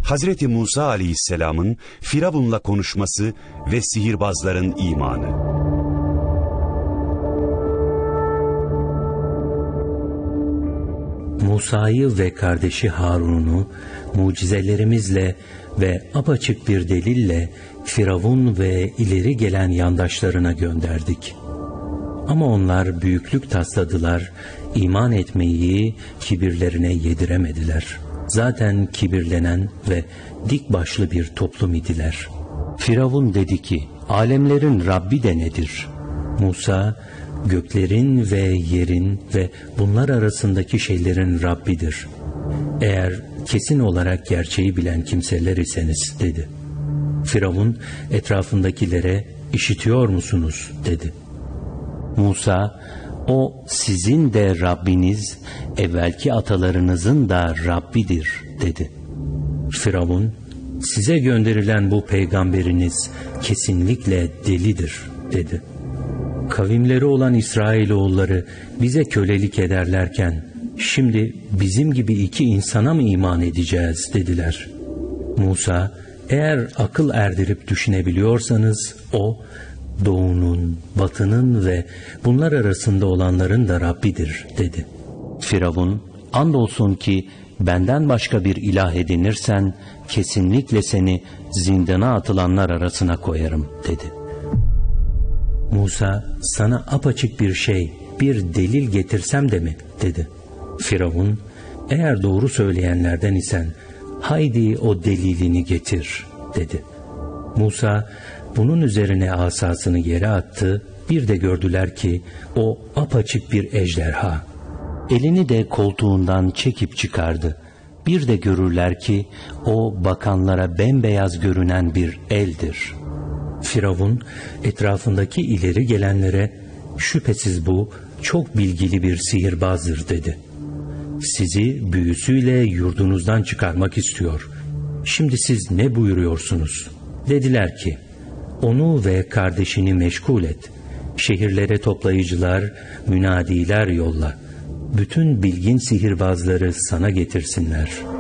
Hazreti Musa aleyhisselamın Firavun'la konuşması ve sihirbazların imanı. Musa'yı ve kardeşi Harun'u mucizelerimizle ve apaçık bir delille Firavun ve ileri gelen yandaşlarına gönderdik. Ama onlar büyüklük tasladılar, iman etmeyi kibirlerine yediremediler. Zaten kibirlenen ve dik başlı bir toplum idiler. Firavun dedi ki, alemlerin Rabbi de nedir? Musa, göklerin ve yerin ve bunlar arasındaki şeylerin Rabbidir. Eğer kesin olarak gerçeği bilen kimseler iseniz dedi. Firavun etrafındakilere işitiyor musunuz dedi. Musa, o sizin de Rabbiniz, evvelki atalarınızın da Rabbidir dedi. Firavun, size gönderilen bu peygamberiniz kesinlikle delidir dedi. Kavimleri olan İsrailoğulları bize kölelik ederlerken, şimdi bizim gibi iki insana mı iman edeceğiz dediler. Musa, eğer akıl erdirip düşünebiliyorsanız o, doğunun, batının ve bunlar arasında olanların da Rabbidir dedi. Firavun, andolsun ki benden başka bir ilah edinirsen kesinlikle seni zindana atılanlar arasına koyarım dedi. Musa, sana apaçık bir şey, bir delil getirsem de mi dedi. Firavun, eğer doğru söyleyenlerden isen haydi o delilini getir dedi. Musa bunun üzerine asasını yere attı. Bir de gördüler ki o apaçık bir ejderha. Elini de koltuğundan çekip çıkardı. Bir de görürler ki o bakanlara bembeyaz görünen bir eldir. Firavun etrafındaki ileri gelenlere şüphesiz bu çok bilgili bir sihirbazdır dedi. Sizi büyüsüyle yurdunuzdan çıkarmak istiyor. Şimdi siz ne buyuruyorsunuz? Dediler ki, onu ve kardeşini meşgul et. Şehirlere toplayıcılar, münadiler yolla. Bütün bilgin sihirbazları sana getirsinler.